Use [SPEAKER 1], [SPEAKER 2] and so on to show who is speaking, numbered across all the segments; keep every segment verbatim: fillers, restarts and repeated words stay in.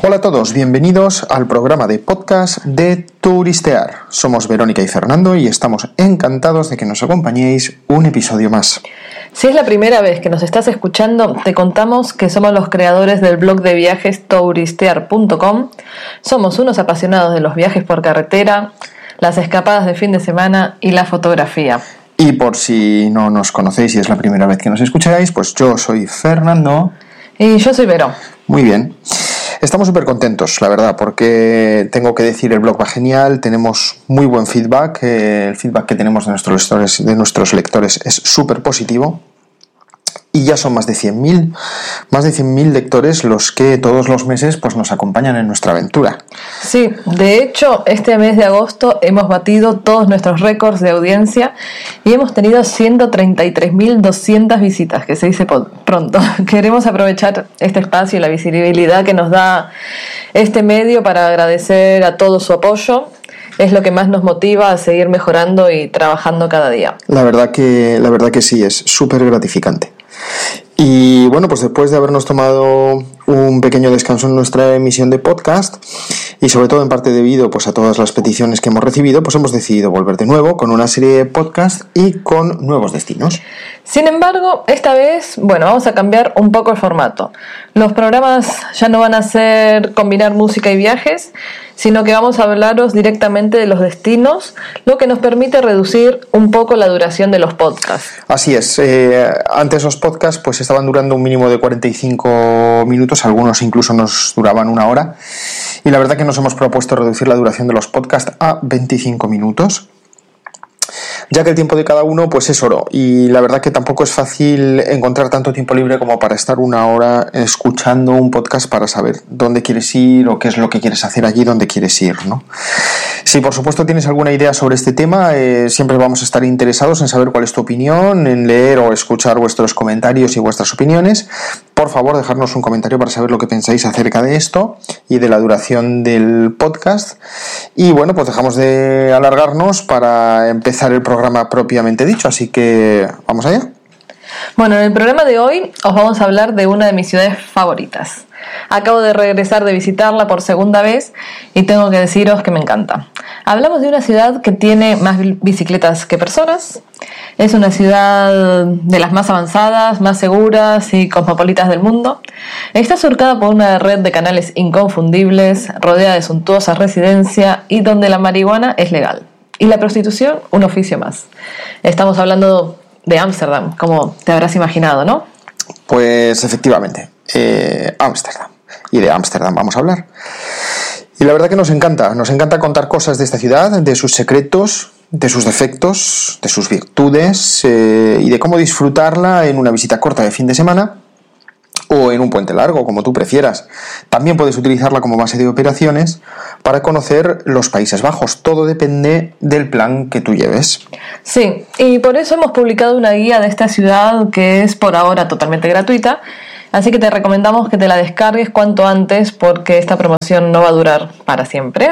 [SPEAKER 1] Hola a todos, bienvenidos al programa de podcast de Touristear. Somos Verónica y Fernando y estamos encantados de que nos acompañéis un episodio más.
[SPEAKER 2] Si es la primera vez que nos estás escuchando, te contamos que somos los creadores del blog de viajes touristear punto com. Somos unos apasionados de los viajes por carretera, las escapadas de fin de semana y la fotografía.
[SPEAKER 1] Y por si no nos conocéis y es la primera vez que nos escucháis, pues yo soy Fernando.
[SPEAKER 2] Y yo soy Vero.
[SPEAKER 1] Muy bien. Estamos súper contentos, la verdad, porque tengo que decir, el blog va genial, tenemos muy buen feedback, eh, el feedback que tenemos de nuestros lectores, de nuestros lectores es súper positivo. Y ya son más de cien mil, más de cien mil lectores los que todos los meses pues, nos acompañan en nuestra aventura.
[SPEAKER 2] Sí, de hecho, este mes de agosto hemos batido todos nuestros récords de audiencia y hemos tenido ciento treinta y tres mil doscientas visitas, que se dice pronto. Queremos aprovechar este espacio y la visibilidad que nos da este medio para agradecer a todo su apoyo. Es lo que más nos motiva a seguir mejorando y trabajando cada día.
[SPEAKER 1] La verdad que, la verdad que sí, es súper gratificante. Y bueno, pues después de habernos tomado un pequeño descanso en nuestra emisión de podcast y sobre todo en parte debido pues a todas las peticiones que hemos recibido, pues hemos decidido volver de nuevo con una serie de podcast y con nuevos destinos.
[SPEAKER 2] Sin embargo, esta vez, bueno, vamos a cambiar un poco el formato. Los programas ya no van a ser combinar música y viajes, sino que vamos a hablaros directamente de los destinos, lo que nos permite reducir un poco la duración de los podcasts.
[SPEAKER 1] Así es, eh, antes los podcasts pues estaban durando un mínimo de cuarenta y cinco minutos, algunos incluso nos duraban una hora, y la verdad que nos hemos propuesto reducir la duración de los podcasts a veinticinco minutos. Ya que el tiempo de cada uno pues es oro y la verdad que tampoco es fácil encontrar tanto tiempo libre como para estar una hora escuchando un podcast para saber dónde quieres ir o qué es lo que quieres hacer allí donde quieres ir, ¿no? Si por supuesto tienes alguna idea sobre este tema, eh, siempre vamos a estar interesados en saber cuál es tu opinión, en leer o escuchar vuestros comentarios y vuestras opiniones. Por favor, dejadnos un comentario para saber lo que pensáis acerca de esto y de la duración del podcast. Y bueno, pues dejamos de alargarnos para empezar el programa propiamente dicho, así que vamos allá.
[SPEAKER 2] Bueno, en el programa de hoy os vamos a hablar de una de mis ciudades favoritas. Acabo de regresar de visitarla por segunda vez y tengo que deciros que me encanta. Hablamos de una ciudad que tiene más bicicletas que personas. Es una ciudad de las más avanzadas, más seguras y cosmopolitas del mundo. Está surcada por una red de canales inconfundibles, rodeada de suntuosa residencia y donde la marihuana es legal. Y la prostitución, un oficio más. Estamos hablando de Ámsterdam, como te habrás imaginado, ¿no?
[SPEAKER 1] Pues efectivamente, eh, Ámsterdam. Y de Ámsterdam vamos a hablar. Y la verdad que nos encanta, nos encanta contar cosas de esta ciudad, de sus secretos, de sus defectos, de sus virtudes eh, y de cómo disfrutarla en una visita corta de fin de semana o en un puente largo, como tú prefieras. También puedes utilizarla como base de operaciones para conocer los Países Bajos. Todo depende del plan que tú lleves.
[SPEAKER 2] Sí, y por eso hemos publicado una guía de esta ciudad que es por ahora totalmente gratuita. Así que te recomendamos que te la descargues cuanto antes porque esta promoción no va a durar para siempre.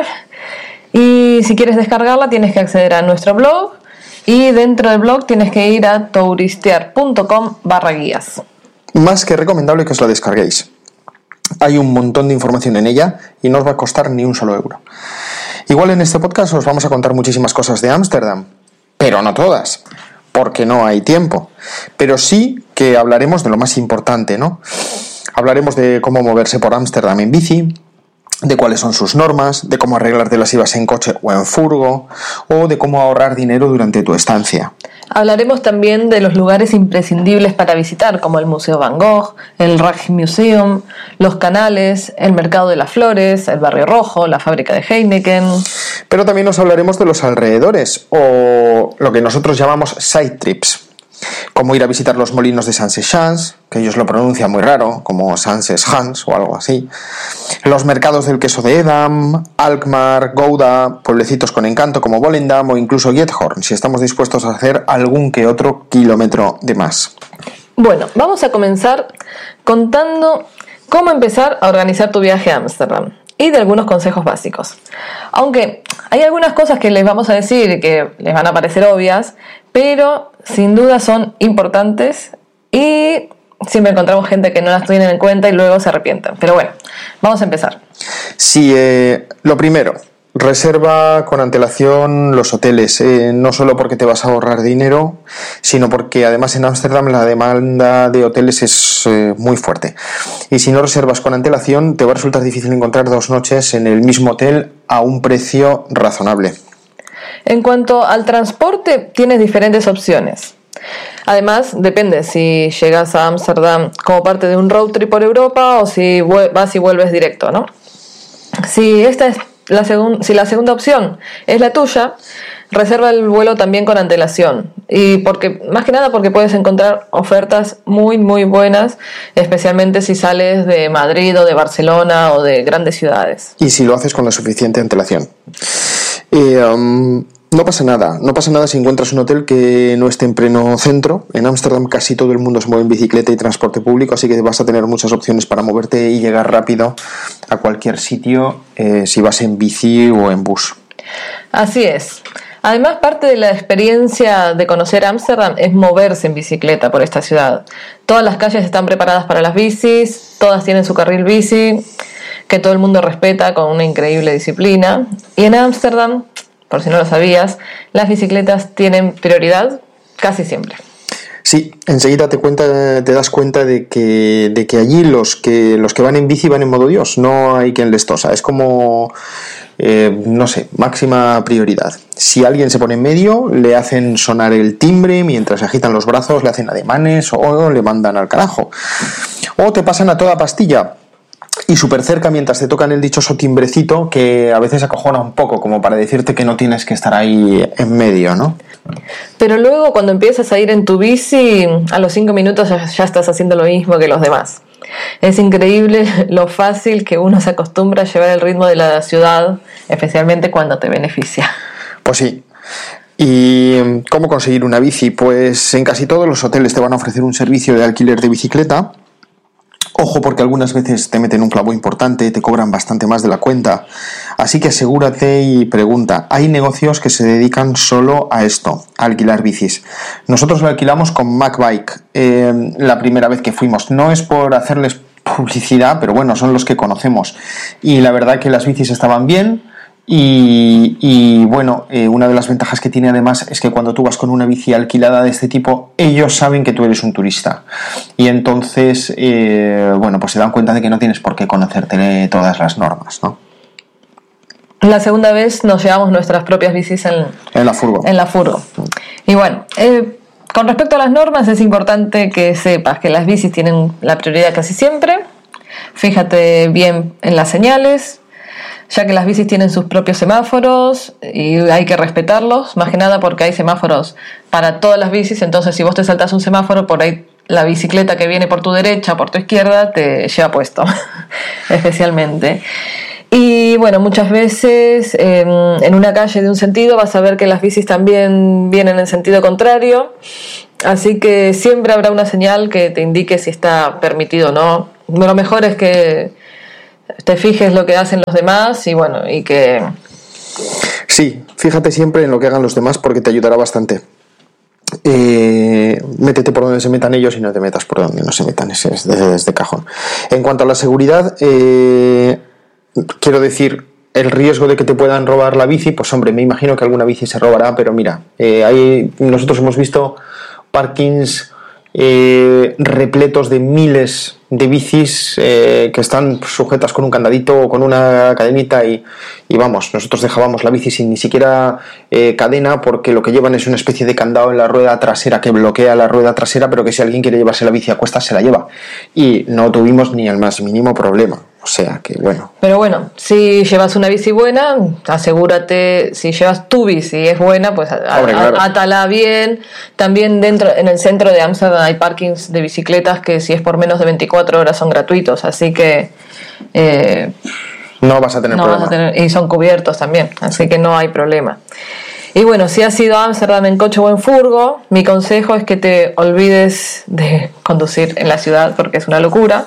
[SPEAKER 2] Y si quieres descargarla tienes que acceder a nuestro blog y dentro del blog tienes que ir a touristear punto com barra guías.
[SPEAKER 1] Más que recomendable que os la descarguéis. Hay un montón de información en ella y no os va a costar ni un solo euro. Igual en este podcast os vamos a contar muchísimas cosas de Ámsterdam, pero no todas, porque no hay tiempo. Pero sí que hablaremos de lo más importante, ¿no? Hablaremos de cómo moverse por Ámsterdam en bici, de cuáles son sus normas, de cómo arreglarte las ibas en coche o en furgo, o de cómo ahorrar dinero durante tu estancia.
[SPEAKER 2] Hablaremos también de los lugares imprescindibles para visitar, como el Museo Van Gogh, el Rijksmuseum, los canales, el Mercado de las Flores, el Barrio Rojo, la fábrica de Heineken.
[SPEAKER 1] Pero también nos hablaremos de los alrededores, o lo que nosotros llamamos side trips, como ir a visitar los molinos de Saint-Sechans, que ellos lo pronuncian muy raro, como Saint-Sechans o algo así, los mercados del queso de Edam, Alkmaar, Gouda, pueblecitos con encanto como Volendam o incluso Giethoorn, si estamos dispuestos a hacer algún que otro kilómetro de más.
[SPEAKER 2] Bueno, vamos a comenzar contando cómo empezar a organizar tu viaje a Ámsterdam y de algunos consejos básicos. Aunque hay algunas cosas que les vamos a decir que les van a parecer obvias, pero sin duda son importantes y siempre encontramos gente que no las tienen en cuenta y luego se arrepienten. Pero bueno, vamos a empezar.
[SPEAKER 1] Sí, eh, lo primero, reserva con antelación los hoteles, eh, no solo porque te vas a ahorrar dinero, sino porque además en Ámsterdam la demanda de hoteles es eh, muy fuerte. Y si no reservas con antelación, te va a resultar difícil encontrar dos noches en el mismo hotel a un precio razonable.
[SPEAKER 2] En cuanto al transporte, tienes diferentes opciones. Además, depende si llegas a Ámsterdam como parte de un road trip por Europa o si vas y vuelves directo, ¿no? Si esta es la segun- si la segunda opción es la tuya, reserva el vuelo también con antelación. Y porque, más que nada porque puedes encontrar ofertas muy muy buenas, especialmente si sales de Madrid o de Barcelona o de grandes ciudades.
[SPEAKER 1] Y si lo haces con la suficiente antelación. Eh, um, no pasa nada, no pasa nada si encuentras un hotel que no esté en pleno centro. En Ámsterdam casi todo el mundo se mueve en bicicleta y transporte público, así que vas a tener muchas opciones para moverte y llegar rápido a cualquier sitio eh, si vas en bici o en bus.
[SPEAKER 2] Así es. Además, parte de la experiencia de conocer Ámsterdam es moverse en bicicleta por esta ciudad. Todas las calles están preparadas para las bicis, todas tienen su carril bici, que todo el mundo respeta con una increíble disciplina. Y en Ámsterdam, por si no lo sabías, las bicicletas tienen prioridad casi siempre.
[SPEAKER 1] Sí, enseguida te cuenta, te das cuenta de que, de que allí los que, los que van en bici van en modo Dios, no hay quien les tosa, es como, eh, no sé, máxima prioridad. Si alguien se pone en medio, le hacen sonar el timbre mientras agitan los brazos, le hacen ademanes o le mandan al carajo. O te pasan a toda pastilla y súper cerca mientras te tocan el dichoso timbrecito que a veces acojona un poco, como para decirte que no tienes que estar ahí en medio, ¿no?
[SPEAKER 2] Pero luego cuando empiezas a ir en tu bici, a los cinco minutos ya, ya estás haciendo lo mismo que los demás. Es increíble lo fácil que uno se acostumbra a llevar el ritmo de la ciudad, especialmente cuando te beneficia.
[SPEAKER 1] Pues sí. ¿Y cómo conseguir una bici? Pues en casi todos los hoteles te van a ofrecer un servicio de alquiler de bicicleta. Ojo, porque algunas veces te meten un clavo importante, te cobran bastante más de la cuenta. Así que asegúrate y pregunta. Hay negocios que se dedican solo a esto, a alquilar bicis. Nosotros lo alquilamos con MacBike eh, la primera vez que fuimos. No es por hacerles publicidad, pero bueno, son los que conocemos. Y la verdad que las bicis estaban bien. Y, y bueno, eh, una de las ventajas que tiene además es que cuando tú vas con una bici alquilada de este tipo, ellos saben que tú eres un turista y entonces, eh, bueno, pues se dan cuenta de que no tienes por qué conocerte todas las normas, ¿no?
[SPEAKER 2] La segunda vez nos llevamos nuestras propias bicis en,
[SPEAKER 1] en la furgo.
[SPEAKER 2] En la furgo. Y bueno, eh, con respecto a las normas es importante que sepas que las bicis tienen la prioridad casi siempre. Fíjate bien en las señales, ya que las bicis tienen sus propios semáforos y hay que respetarlos, más que nada porque hay semáforos para todas las bicis, entonces si vos te saltas un semáforo, por ahí la bicicleta que viene por tu derecha o por tu izquierda te lleva puesto, especialmente. Y bueno, muchas veces eh, en una calle de un sentido vas a ver que las bicis también vienen en sentido contrario, así que siempre habrá una señal que te indique si está permitido o no. Lo mejor es que te fijes lo que hacen los demás y bueno, y que...
[SPEAKER 1] Sí, fíjate siempre en lo que hagan los demás porque te ayudará bastante. Eh, métete por donde se metan ellos y no te metas por donde no se metan, ese es de, es de cajón. En cuanto a la seguridad, eh, quiero decir, el riesgo de que te puedan robar la bici, pues hombre, me imagino que alguna bici se robará, pero mira, eh, hay, nosotros hemos visto parkings eh, repletos de miles de bicis eh, que están sujetas con un candadito o con una cadenita y, y vamos, nosotros dejábamos la bici sin ni siquiera eh, cadena porque lo que llevan es una especie de candado en la rueda trasera que bloquea la rueda trasera, pero que si alguien quiere llevarse la bici a cuestas se la lleva y no tuvimos ni el más mínimo problema. O sea que bueno.
[SPEAKER 2] Pero bueno, si llevas una bici buena, asegúrate, si llevas tu bici es buena, pues a,
[SPEAKER 1] Hombre, claro.
[SPEAKER 2] a, átala bien. También dentro, en el centro de Ámsterdam hay parkings de bicicletas que si es por menos de veinticuatro horas son gratuitos, así que eh,
[SPEAKER 1] no vas a tener
[SPEAKER 2] no
[SPEAKER 1] problema.
[SPEAKER 2] Vas a tener, y son cubiertos también, así sí. que no hay problema. Y bueno, si has ido a Ámsterdam en coche o en furgo, mi consejo es que te olvides de conducir en la ciudad porque es una locura.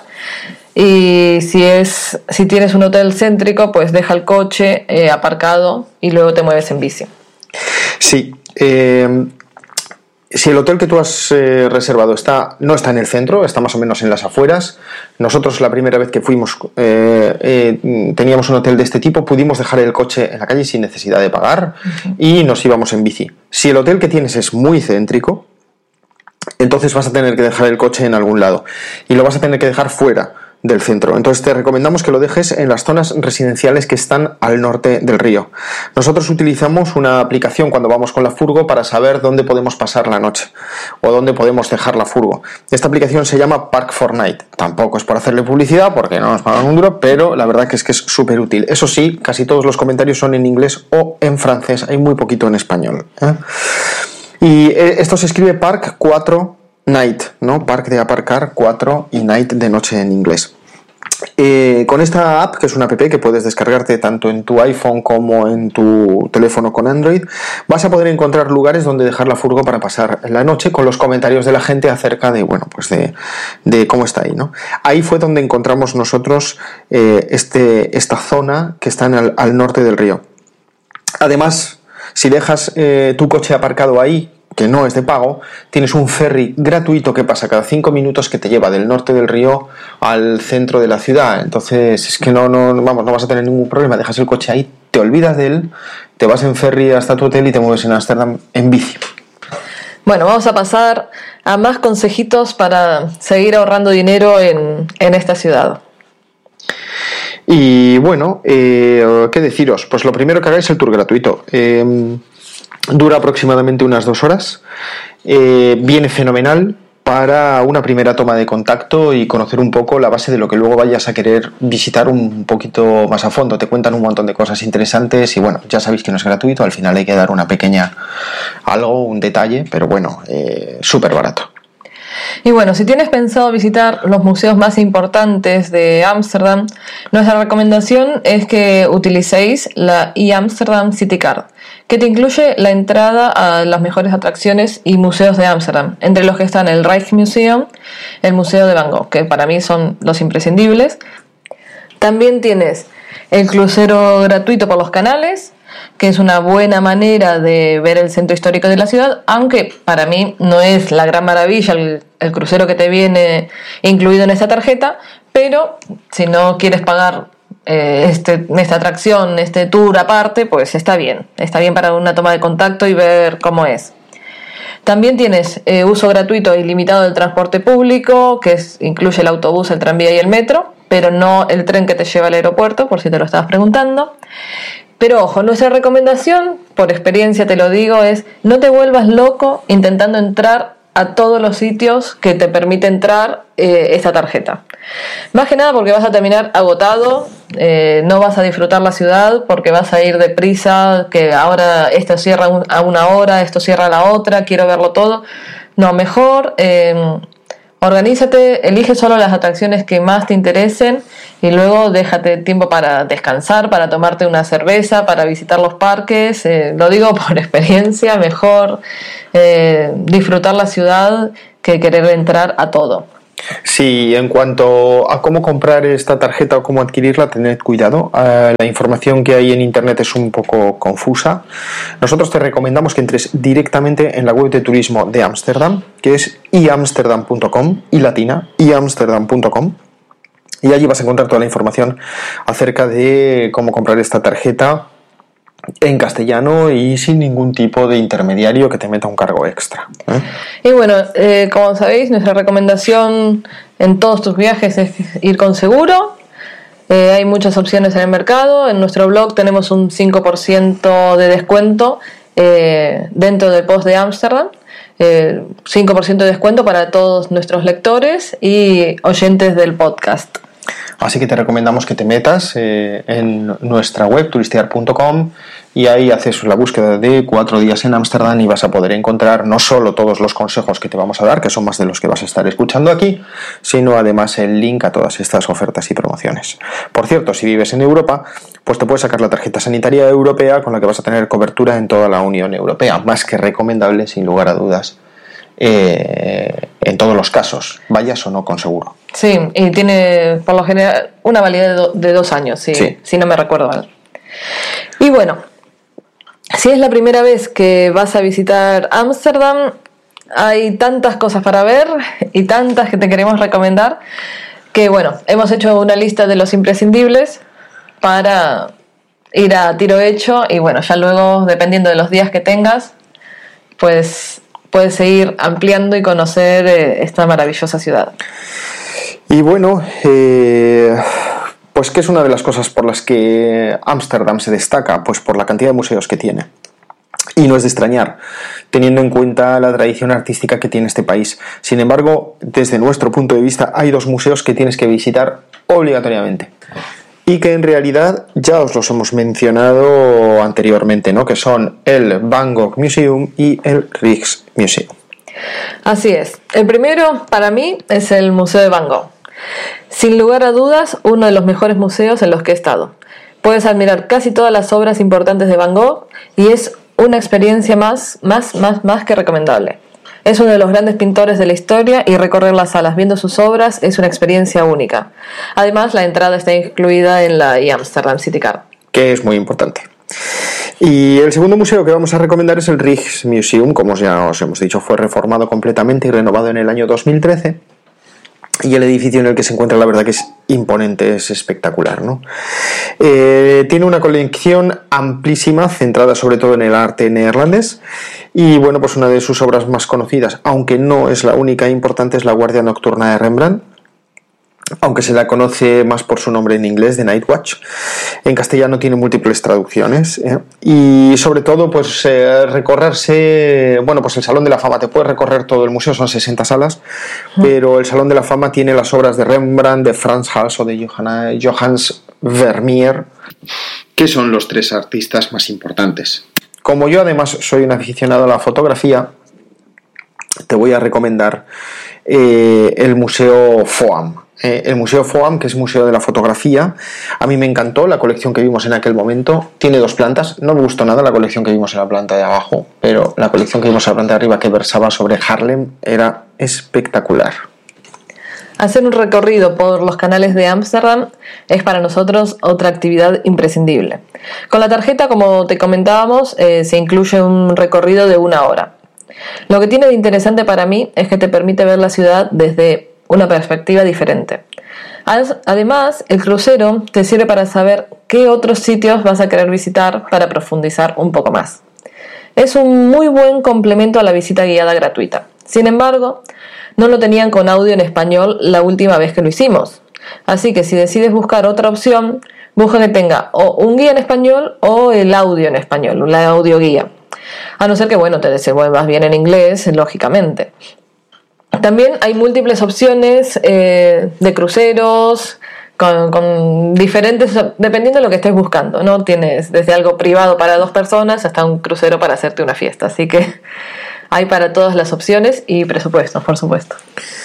[SPEAKER 2] Y si es si tienes un hotel céntrico, pues deja el coche eh, aparcado y luego te mueves en bici.
[SPEAKER 1] Sí, eh, Si el hotel que tú has eh, reservado está, no está en el centro, está más o menos en las afueras, nosotros la primera vez que fuimos eh, eh, teníamos un hotel de este tipo, pudimos dejar el coche en la calle sin necesidad de pagar uh-huh. y nos íbamos en bici. Si el hotel que tienes es muy céntrico, entonces vas a tener que dejar el coche en algún lado y lo vas a tener que dejar fuera del centro. Entonces te recomendamos que lo dejes en las zonas residenciales que están al norte del río. Nosotros utilizamos una aplicación cuando vamos con la furgo para saber dónde podemos pasar la noche o dónde podemos dejar la furgo. Esta aplicación se llama Park for Night. Tampoco es por hacerle publicidad porque no nos pagan un duro, pero la verdad que es que es súper útil. Eso sí, casi todos los comentarios son en inglés o en francés. Hay muy poquito en español, ¿eh? Y esto se escribe Park cuatro Night, ¿no? Park de aparcar, cuatro y Night de noche en inglés. Eh, con esta app, que es una app que puedes descargarte tanto en tu iPhone como en tu teléfono con Android, vas a poder encontrar lugares donde dejar la furgo para pasar la noche con los comentarios de la gente acerca de, bueno, pues de, de cómo está ahí, ¿no? Ahí fue donde encontramos nosotros eh, este, esta zona que está en el, al norte del río. Además, si dejas eh, tu coche aparcado ahí, que no es de pago, tienes un ferry gratuito que pasa cada cinco minutos que te lleva del norte del río al centro de la ciudad. Entonces es que no, no, vamos, no vas a tener ningún problema, dejas el coche ahí, te olvidas de él, te vas en ferry hasta tu hotel y te mueves en Ámsterdam en bici.
[SPEAKER 2] Bueno, vamos a pasar a más consejitos para seguir ahorrando dinero en, en esta ciudad.
[SPEAKER 1] Y bueno, eh, ¿qué deciros? Pues lo primero que hagáis es el tour gratuito. Eh, Dura aproximadamente unas dos horas, eh, viene fenomenal para una primera toma de contacto y conocer un poco la base de lo que luego vayas a querer visitar un poquito más a fondo. Te cuentan un montón de cosas interesantes y bueno, ya sabéis que no es gratuito, al final hay que dar una pequeña algo, un detalle, pero bueno, eh, súper barato.
[SPEAKER 2] Y bueno, si tienes pensado visitar los museos más importantes de Ámsterdam, nuestra recomendación es que utilicéis la eAmsterdam City Card, que te incluye la entrada a las mejores atracciones y museos de Ámsterdam, entre los que están el Rijksmuseum, el Museo de Van Gogh, que para mí son los imprescindibles. También tienes el crucero gratuito por los canales, que es una buena manera de ver el centro histórico de la ciudad, aunque para mí no es la gran maravilla el, el crucero que te viene incluido en esta tarjeta, pero si no quieres pagar eh, este, esta atracción, este tour aparte, pues está bien, está bien para una toma de contacto y ver cómo es. También tienes eh, uso gratuito e ilimitado del transporte público, que es, incluye el autobús, el tranvía y el metro, pero no el tren que te lleva al aeropuerto, por si te lo estabas preguntando. Pero ojo, nuestra recomendación, por experiencia te lo digo, es no te vuelvas loco intentando entrar a todos los sitios que te permite entrar eh, esta tarjeta. Más que nada porque vas a terminar agotado, eh, no vas a disfrutar la ciudad porque vas a ir deprisa, que ahora esto cierra a una hora, esto cierra a la otra, quiero verlo todo. No, mejor eh, organízate, elige solo las atracciones que más te interesen y luego déjate tiempo para descansar, para tomarte una cerveza, para visitar los parques. Eh, lo digo por experiencia, mejor eh, disfrutar la ciudad que querer entrar a todo.
[SPEAKER 1] Sí, en cuanto a cómo comprar esta tarjeta o cómo adquirirla, tened cuidado. Uh, la información que hay en internet es un poco confusa. Nosotros te recomendamos que entres directamente en la web de turismo de Ámsterdam, que es i amsterdam punto com, y latina, i amsterdam punto com. Y allí vas a encontrar toda la información acerca de cómo comprar esta tarjeta en castellano y sin ningún tipo de intermediario que te meta un cargo extra, ¿eh?
[SPEAKER 2] Y bueno, eh, como sabéis, nuestra recomendación en todos tus viajes es ir con seguro. Eh, hay muchas opciones en el mercado. En nuestro blog tenemos un cinco por ciento de descuento eh, dentro del post de Ámsterdam. Eh, cinco por ciento de descuento para todos nuestros lectores y oyentes del podcast.
[SPEAKER 1] Así que te recomendamos que te metas eh, en nuestra web turistear punto com y ahí haces la búsqueda de cuatro días en Ámsterdam y vas a poder encontrar no solo todos los consejos que te vamos a dar, que son más de los que vas a estar escuchando aquí, sino además el link a todas estas ofertas y promociones. Por cierto, si vives en Europa, pues te puedes sacar la tarjeta sanitaria europea con la que vas a tener cobertura en toda la Unión Europea, más que recomendable sin lugar a dudas. Eh, en todos los casos, vayas o no con seguro.
[SPEAKER 2] Sí, y tiene por lo general una validez de, do, de dos años, sí, sí. Si no me recuerdo mal. Y bueno, si es la primera vez que vas a visitar Ámsterdam, hay tantas cosas para ver y tantas que te queremos recomendar que bueno, hemos hecho una lista de los imprescindibles para ir a tiro hecho y bueno, ya luego, dependiendo de los días que tengas, pues puedes seguir ampliando y conocer eh, esta maravillosa ciudad.
[SPEAKER 1] Y bueno, eh, pues ¿qué es una de las cosas por las que Ámsterdam se destaca? Pues por la cantidad de museos que tiene. Y no es de extrañar, teniendo en cuenta la tradición artística que tiene este país. Sin embargo, desde nuestro punto de vista, hay dos museos que tienes que visitar obligatoriamente. Y que en realidad ya os los hemos mencionado anteriormente, ¿no? Que son el Van Gogh Museum y el Rijksmuseum.
[SPEAKER 2] Así es. El primero, para mí, es el Museo de Van Gogh. Sin lugar a dudas, uno de los mejores museos en los que he estado. Puedes admirar casi todas las obras importantes de Van Gogh y es una experiencia más, más, más, más que recomendable. Es uno de los grandes pintores de la historia y recorrer las salas viendo sus obras es una experiencia única. Además, la entrada está incluida en la Amsterdam City Card,
[SPEAKER 1] que es muy importante. Y el segundo museo que vamos a recomendar es el Rijksmuseum. Como ya os hemos dicho, fue reformado completamente y renovado en el año dos mil trece. Y el edificio en el que se encuentra, la verdad que es imponente, es espectacular, ¿no? Eh, tiene una colección amplísima, centrada sobre todo en el arte neerlandés. Y bueno, pues una de sus obras más conocidas, aunque no es la única importante, es La Guardia Nocturna de Rembrandt, aunque se la conoce más por su nombre en inglés, The Night Watch. En castellano tiene múltiples traducciones, ¿eh? Y sobre todo, pues eh, recorrerse, bueno, pues el Salón de la Fama, te puedes recorrer todo el museo, son sesenta salas, uh-huh. Pero el Salón de la Fama tiene las obras de Rembrandt, de Frans Hals o de Johanna, Johannes Vermeer, que son los tres artistas más importantes. Como yo además soy un aficionado a la fotografía, te voy a recomendar eh, el Museo Foam. Eh, el Museo Foam, que es Museo de la Fotografía. A mí me encantó la colección que vimos en aquel momento. Tiene dos plantas. No me gustó nada la colección que vimos en la planta de abajo, pero la colección que vimos en la planta de arriba, que versaba sobre Haarlem, era espectacular.
[SPEAKER 2] Hacer un recorrido por los canales de Ámsterdam es para nosotros otra actividad imprescindible. Con la tarjeta, como te comentábamos, eh, se incluye un recorrido de una hora. Lo que tiene de interesante para mí es que te permite ver la ciudad desde una perspectiva diferente. Además, el crucero te sirve para saber qué otros sitios vas a querer visitar para profundizar un poco más. Es un muy buen complemento a la visita guiada gratuita. Sin embargo, no lo tenían con audio en español la última vez que lo hicimos. Así que si decides buscar otra opción, busca que tenga o un guía en español o el audio en español, la audioguía. A no ser que, bueno, te desenvuelvas bien en inglés, lógicamente. También hay múltiples opciones eh, de cruceros con, con diferentes, dependiendo de lo que estés buscando, ¿no? Tienes desde algo privado para dos personas hasta un crucero para hacerte una fiesta. Así que hay para todas las opciones y presupuestos, por supuesto.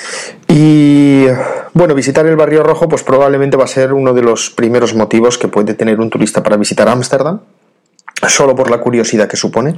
[SPEAKER 1] Y bueno, visitar el Barrio Rojo pues probablemente va a ser uno de los primeros motivos que puede tener un turista para visitar Ámsterdam, solo por la curiosidad que supone.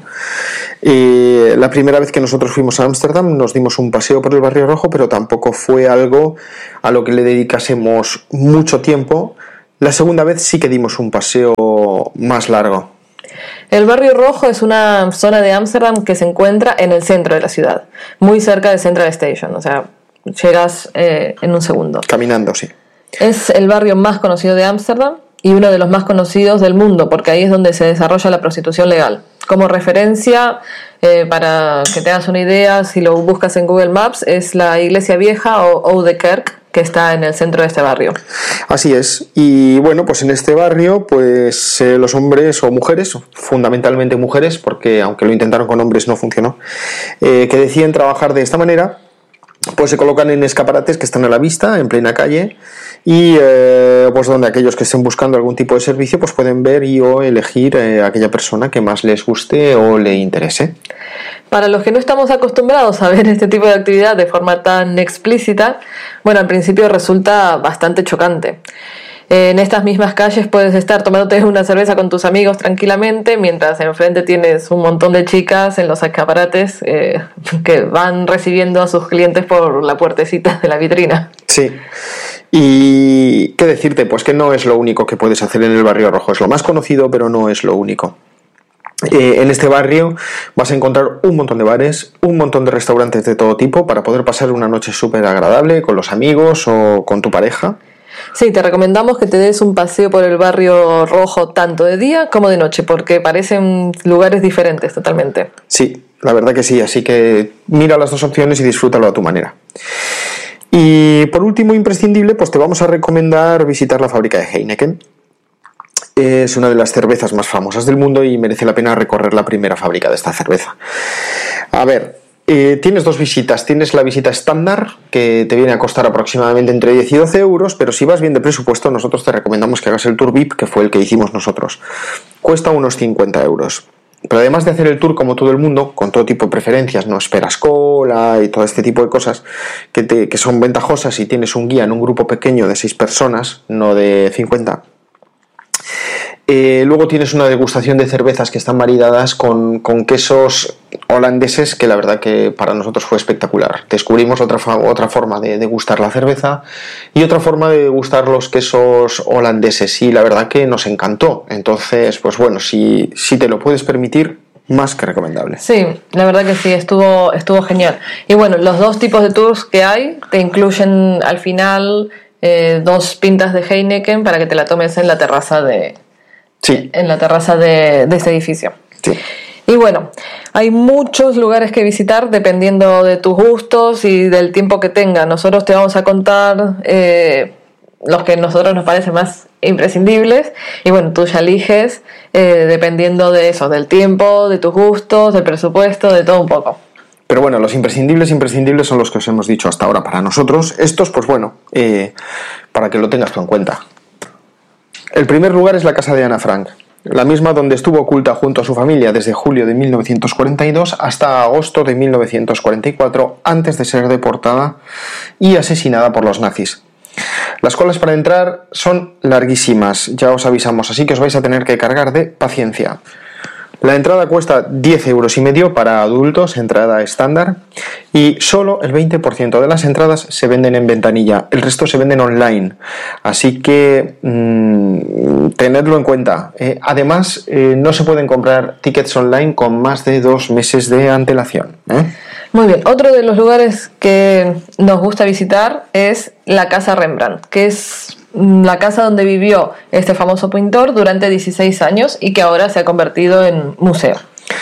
[SPEAKER 1] Eh, la primera vez que nosotros fuimos a Ámsterdam nos dimos un paseo por el Barrio Rojo, pero tampoco fue algo a lo que le dedicásemos mucho tiempo. La segunda vez sí que dimos un paseo más largo.
[SPEAKER 2] El Barrio Rojo es una zona de Ámsterdam que se encuentra en el centro de la ciudad, muy cerca de Central Station, o sea, llegas eh, en un segundo.
[SPEAKER 1] Caminando, sí.
[SPEAKER 2] Es el barrio más conocido de Ámsterdam y uno de los más conocidos del mundo, porque ahí es donde se desarrolla la prostitución legal. Como referencia, eh, para que te hagas una idea, si lo buscas en Google Maps, es la Iglesia Vieja o Oude Kerk, que está en el centro de este barrio.
[SPEAKER 1] Así es. Y bueno, pues en este barrio, pues eh, los hombres o mujeres, fundamentalmente mujeres, porque aunque lo intentaron con hombres no funcionó, eh, que deciden trabajar de esta manera, pues se colocan en escaparates que están a la vista, en plena calle, y eh, pues donde aquellos que estén buscando algún tipo de servicio pues pueden ver y o elegir eh, aquella persona que más les guste o le interese.
[SPEAKER 2] Para los que no estamos acostumbrados a ver este tipo de actividad de forma tan explícita, bueno, al principio resulta bastante chocante. En estas mismas calles puedes estar tomándote una cerveza con tus amigos tranquilamente, mientras enfrente tienes un montón de chicas en los escaparates eh, que van recibiendo a sus clientes por la puertecita de la vitrina.
[SPEAKER 1] Sí. Y qué decirte, pues que no es lo único que puedes hacer en el Barrio Rojo. Es lo más conocido, pero no es lo único. Eh, en este barrio vas a encontrar un montón de bares, un montón de restaurantes de todo tipo para poder pasar una noche súper agradable con los amigos o con tu pareja.
[SPEAKER 2] Sí, te recomendamos que te des un paseo por el barrio rojo tanto de día como de noche, porque parecen lugares diferentes totalmente.
[SPEAKER 1] Sí, la verdad que sí, así que mira las dos opciones y disfrútalo a tu manera. Y por último, imprescindible, pues te vamos a recomendar visitar la fábrica de Heineken. Es una de las cervezas más famosas del mundo y merece la pena recorrer la primera fábrica de esta cerveza. A ver, eh, tienes dos visitas. Tienes la visita estándar, que te viene a costar aproximadamente entre diez y doce euros, pero si vas bien de presupuesto, nosotros te recomendamos que hagas el tour V I P, que fue el que hicimos nosotros. Cuesta unos cincuenta euros. Pero además de hacer el tour como todo el mundo, con todo tipo de preferencias, no esperas cola y todo este tipo de cosas que, te, que son ventajosas si tienes un guía en un grupo pequeño de seis personas, no de cincuenta. Eh, luego tienes una degustación de cervezas que están maridadas con, con quesos holandeses, que la verdad que para nosotros fue espectacular. Descubrimos otra, otra forma de degustar la cerveza y otra forma de degustar los quesos holandeses, y la verdad que nos encantó. Entonces, pues bueno, si, si te lo puedes permitir, más que recomendable.
[SPEAKER 2] Sí, la verdad que sí, estuvo, estuvo genial. Y bueno, los dos tipos de tours que hay te incluyen al final eh, dos pintas de Heineken para que te la tomes en la terraza de...
[SPEAKER 1] Sí.
[SPEAKER 2] En la terraza de, de ese edificio.
[SPEAKER 1] Sí.
[SPEAKER 2] Y bueno, hay muchos lugares que visitar dependiendo de tus gustos y del tiempo que tengas. Nosotros te vamos a contar eh, los que a nosotros nos parecen más imprescindibles. Y bueno, tú ya eliges eh, dependiendo de eso, del tiempo, de tus gustos, del presupuesto, de todo un poco.
[SPEAKER 1] Pero bueno, los imprescindibles, imprescindibles son los que os hemos dicho hasta ahora para nosotros. Estos, pues bueno, eh, para que lo tengas tú en cuenta. El primer lugar es la casa de Ana Frank, la misma donde estuvo oculta junto a su familia desde julio de mil novecientos cuarenta y dos hasta agosto de mil novecientos cuarenta y cuatro, antes de ser deportada y asesinada por los nazis. Las colas para entrar son larguísimas, ya os avisamos, así que os vais a tener que cargar de paciencia. La entrada cuesta diez euros y medio para adultos, entrada estándar, y solo el veinte por ciento de las entradas se venden en ventanilla, el resto se venden online, así que mmm, tenedlo en cuenta. Eh, además, eh, no se pueden comprar tickets online con más de dos meses de antelación, ¿eh?
[SPEAKER 2] Muy bien, otro de los lugares que nos gusta visitar es la Casa Rembrandt, que es la casa donde vivió este famoso pintor durante dieciséis años y que ahora se ha convertido en museo.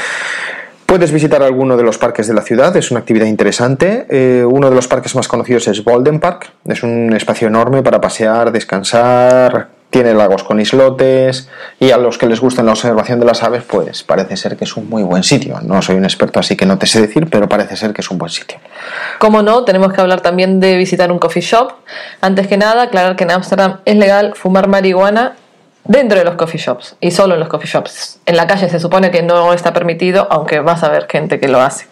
[SPEAKER 1] Puedes visitar alguno de los parques de la ciudad, es una actividad interesante. Eh, uno de los parques más conocidos es Bolden Park, es un espacio enorme para pasear, descansar, tiene lagos con islotes, y a los que les gusta la observación de las aves, pues parece ser que es un muy buen sitio. No soy un experto, así que no te sé decir, pero parece ser que es un buen sitio.
[SPEAKER 2] Como no, tenemos que hablar también de visitar un coffee shop. Antes que nada, aclarar que en Ámsterdam es legal fumar marihuana dentro de los coffee shops, y solo en los coffee shops. En la calle se supone que no está permitido, aunque vas a ver gente que lo hace.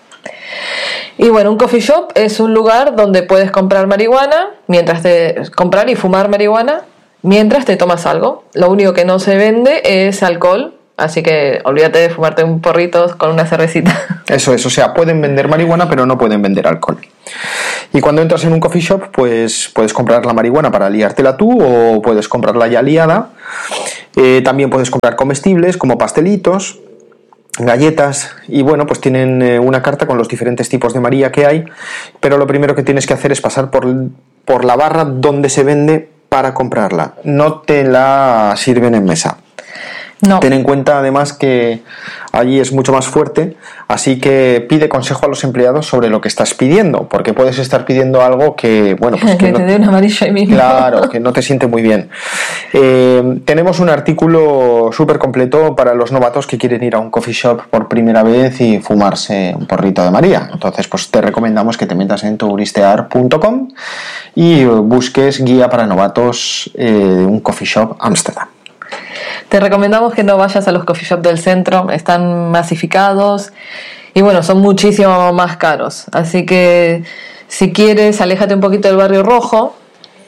[SPEAKER 2] Y bueno, un coffee shop es un lugar donde puedes comprar marihuana, mientras te comprar y fumar marihuana mientras te tomas algo. Lo único que no se vende es alcohol, así que olvídate de fumarte un porrito con una cervecita.
[SPEAKER 1] Eso es, o sea, pueden vender marihuana, pero no pueden vender alcohol. Y cuando entras en un coffee shop, pues puedes comprar la marihuana para liártela tú, o puedes comprarla ya liada. Eh, también puedes comprar comestibles como pastelitos, galletas, y bueno, pues tienen eh, una carta con los diferentes tipos de María que hay, pero lo primero que tienes que hacer es pasar por, por la barra donde se vende para comprarla. No te la sirven en mesa. No. Ten en cuenta además que allí es mucho más fuerte, así que pide consejo a los empleados sobre lo que estás pidiendo, porque puedes estar pidiendo algo que, bueno, pues que,
[SPEAKER 2] que
[SPEAKER 1] no,
[SPEAKER 2] te dé una amarilla ahí mismo.
[SPEAKER 1] Claro, que no te siente muy bien. Eh, tenemos un artículo súper completo para los novatos que quieren ir a un coffee shop por primera vez y fumarse un porrito de María. Entonces, pues te recomendamos que te metas en touristear punto com y busques guía para novatos eh, un coffee shop Ámsterdam.
[SPEAKER 2] Te recomendamos que no vayas a los coffee shops del centro, están masificados y bueno, son muchísimo más caros. Así que si quieres, aléjate un poquito del barrio rojo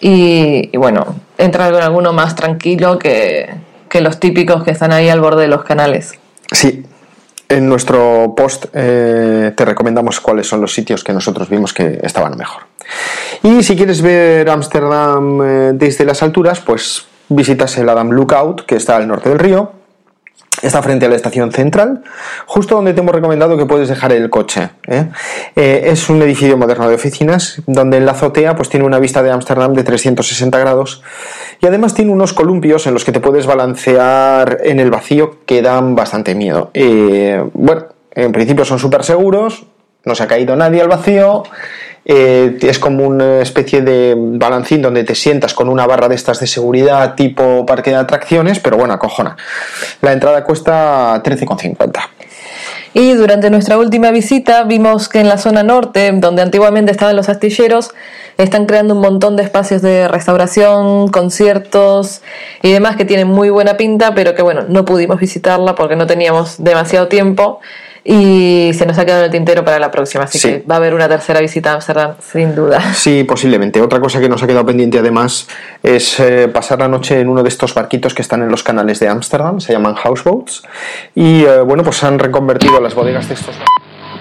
[SPEAKER 2] y, y bueno, entra en alguno más tranquilo que, que los típicos que están ahí al borde de los canales.
[SPEAKER 1] Sí, en nuestro post eh, te recomendamos cuáles son los sitios que nosotros vimos que estaban mejor. Y si quieres ver Ámsterdam eh, desde las alturas, pues visitas el Adam Lookout, que está al norte del río. Está frente a la estación central, justo donde te hemos recomendado que puedes dejar el coche. ¿eh? Eh, es un edificio moderno de oficinas, donde en la azotea pues, tiene una vista de Ámsterdam de trescientos sesenta grados y además tiene unos columpios en los que te puedes balancear en el vacío que dan bastante miedo. Eh, bueno, en principio son súper seguros, no se ha caído nadie al vacío. Eh, es como una especie de balancín donde te sientas con una barra de estas de seguridad tipo parque de atracciones, pero bueno, acojona. La entrada cuesta trece con cincuenta.
[SPEAKER 2] Y durante nuestra última visita vimos que en la zona norte, donde antiguamente estaban los astilleros, están creando un montón de espacios de restauración, conciertos y demás que tienen muy buena pinta, pero que bueno, no pudimos visitarla porque no teníamos demasiado tiempo. Y se nos ha quedado en el tintero para la próxima, así sí. que va a haber una tercera visita a Ámsterdam, sin duda.
[SPEAKER 1] Sí, posiblemente. Otra cosa que nos ha quedado pendiente además es eh, pasar la noche en uno de estos barquitos que están en los canales de Ámsterdam, se llaman houseboats, y eh, bueno, pues han reconvertido las bodegas de estos barcos.